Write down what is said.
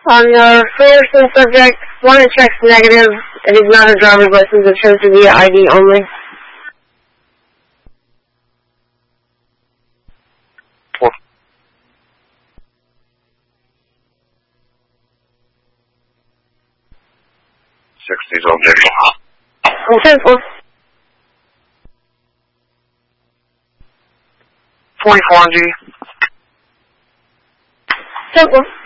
On your Fullerton subject, one it checks negative. It is not a driver's license. It shows to be an ID only. '60s on digital. Simple. 24G. Simple.